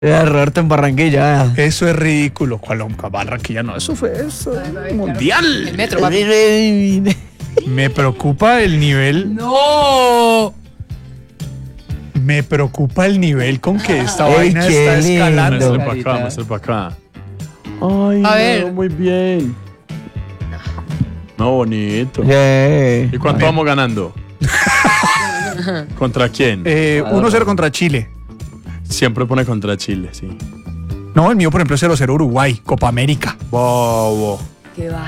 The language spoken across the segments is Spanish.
Era Roberto en Barranquilla. Eso es ridículo. ¿Cuál Barranquilla? No, eso fue eso. Mundial. El metro, papi. Me preocupa el nivel. ¡No! Me preocupa el nivel con que esta vaina está escalando. Muéstrale para acá. Ay, A ver. muy bien. No, bonito. Yeah. ¿Y cuánto vamos ganando? ¿Contra quién? 1-0 contra Chile. Siempre pone contra Chile, sí. No, el mío, por ejemplo, es 0-0 Uruguay, Copa América. Bobo. ¿Qué va?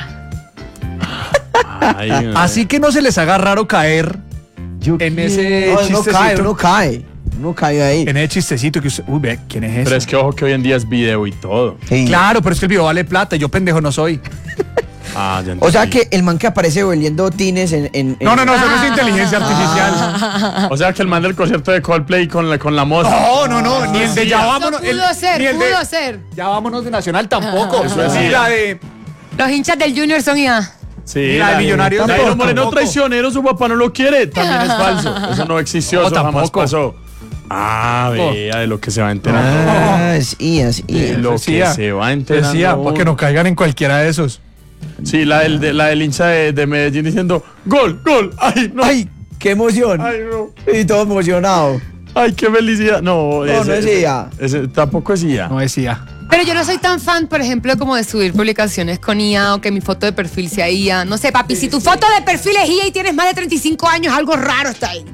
Así que no se les haga raro caer en ese chistecito. Uno cae ahí. En ese chistecito que usted... Uy, ve, ¿quién es ese? Pero es que ojo que hoy en día es video y todo. Sí. Claro, pero es que el video vale plata. Yo pendejo no soy. Ah, ya entendí. O sea que el man que aparece oliendo tines en... No, eso no es inteligencia artificial. O sea que el man del concierto de Coldplay con la moza. No, ni el de ya vámonos. Pudo ser, ni el de pudo ser. Ya vámonos de Nacional tampoco. Eso es Ni así. la de... Los hinchas del Junior son ya. Sí, Mira, el millonario Dairo tampoco. Moreno traicionero, su papá no lo quiere. También es falso. Eso no existió, No, eso jamás tampoco. pasó. Ah, vea de lo que se va enterando. Ah, sí. De lo que se va enterando. Decía, para que no caigan en cualquiera de esos. Sí, la del hincha de Medellín diciendo gol. Ay, no. ¡Ay, qué emoción! Ay, no. Y todo emocionado. Ay, qué felicidad. No, No decía. Ese tampoco decía. No decía. Pero yo no soy tan fan, por ejemplo, como de subir publicaciones con IA o que mi foto de perfil sea IA. No sé, papi, si tu foto de perfil es IA y tienes más de 35 años, algo raro está ahí.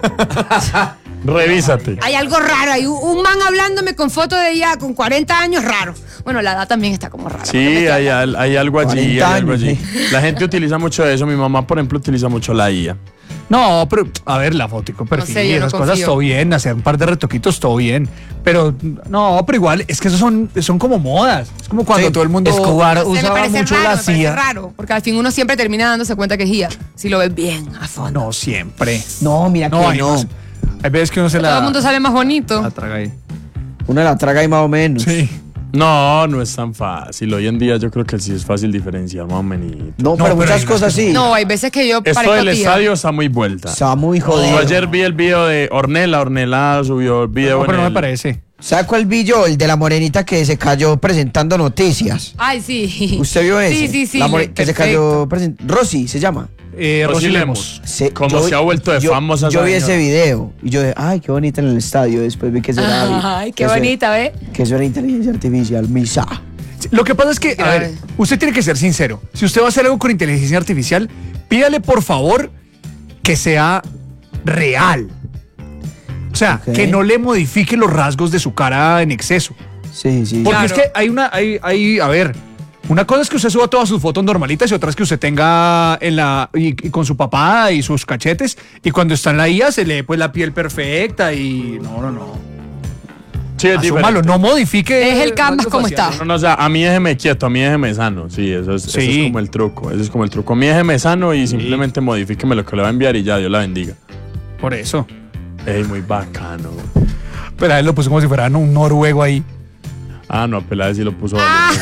Revísate. Hay algo raro ahí. Un man hablándome con foto de IA con 40 años, raro. Bueno, la edad también está como rara. Sí, hay algo allí. 40 Hay algo años, allí. La gente utiliza mucho eso. Mi mamá, por ejemplo, utiliza mucho la IA. No, pero a ver, la foto con perfil sé, y yo no esas cosas, confío. todo bien, hacer un par de retoquitos, todo bien. Pero no, pero igual, es que esos son como modas. Es como cuando Sí, todo el mundo Escobar Se me usaba parece mucho raro, la me parece CIA. raro, porque al fin uno siempre termina dándose cuenta que es IA, si lo ves bien a fondo. No, siempre. No, mira No, que hay, no. hay veces que uno se Todo el mundo sale más bonito. la traga ahí. Uno la traga ahí más o menos. Sí. No es tan fácil. Hoy en día yo creo que sí es fácil diferenciar más o menos. No, pero pero muchas hay cosas sí. No, hay veces que yo Esto parezco del tía. estadio está muy vuelta. Está muy Yo jodido. ayer vi el video de Ornella subió el video. No, pero no en me el- parece. ¿Sabe cuál vi yo? El de la morenita que se cayó presentando noticias. Ay, sí. ¿Usted vio ese? Sí. La que se cayó Rosy se llama. Rosy Lemos. Como yo se ha vuelto de famosa Yo esa vi ese señora. video y yo dije, ay, qué bonita en el estadio. Después vi que eso era... Ay, qué que eso- bonita, ¿ve? Que eso era inteligencia artificial, misa. Lo que pasa es que, a Grave. ver, usted tiene que ser sincero. Si usted va a hacer algo con inteligencia artificial, pídale por favor que sea real. O sea, Ok. que no le modifique los rasgos de su cara en exceso. Sí. Porque Claro. es que a ver, una cosa es que usted suba todas sus fotos normalitas y otra es que usted tenga y con su papá y sus cachetes y cuando está en la IA se le ve pues la piel perfecta y no. Sí, es Asúmalo, diferente. no modifique. Es el canvas rasgos como faciales. está. No, o sea, a mí déjeme quieto, a mí déjeme sano. Sí, eso es como el truco. Eso es como el truco. A mí déjeme sano y simplemente modifíqueme lo que le va a enviar y ya, Dios la bendiga. Por eso. Ey, muy bacano. Pero a él lo puso como si fuera un noruego ahí. Ah, no, Peláez sí lo puso.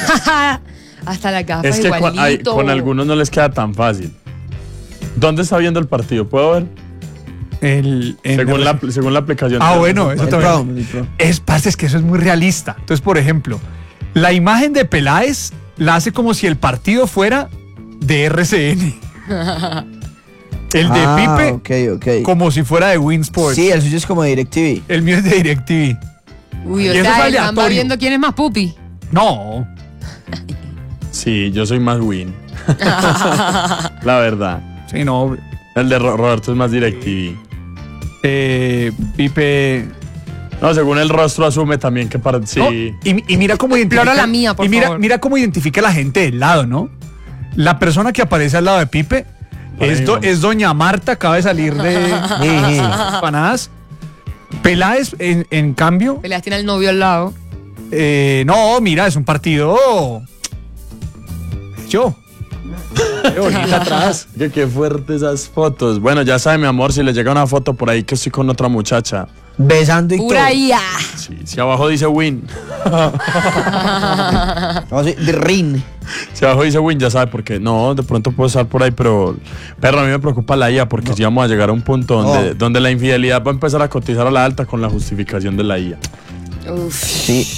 Hasta las gafas Es que igualito. con algunos no les queda tan fácil. ¿Dónde está viendo el partido? ¿Puedo ver? Según la aplicación. Ah, bueno, eso El también. Pro. Es que eso es muy realista. Entonces, por ejemplo, la imagen de Peláez la hace como si el partido fuera de RCN. El de Pipe, Ok. como si fuera de Winsport. Sí, el suyo es como de DirecTV. El mío es de DirecTV. Uy, Y o eso es sea, el man va aleatorio. viendo quién es más pupi. No. Sí, yo soy más win. La verdad. Sí, no. El de Roberto es más DirecTV. Pipe. No, según el rostro asume también que para sí. No, y mira cómo identifica. Explora la mía, por y mira, favor. mira cómo identifica la gente del lado, ¿no? La persona que aparece al lado de Pipe Ay, no. es doña Marta, acaba de salir de empanadas. Peláez, en cambio, Peleas tiene al novio al lado. no, mira, es un partido. Yo. Qué bonita atrás. Qué fuerte esas fotos. Bueno, ya sabe, mi amor, si le llega una foto por ahí que estoy con otra muchacha. Besando y Pura todo. IA. Sí, si abajo dice win. No, sí, de Rin. Si abajo dice win, ya sabe por qué. No, de pronto puedo estar por ahí, pero a mí me preocupa la IA porque si vamos a llegar a un punto donde la infidelidad va a empezar a cotizar a la alta con la justificación de la IA. Uf. Sí.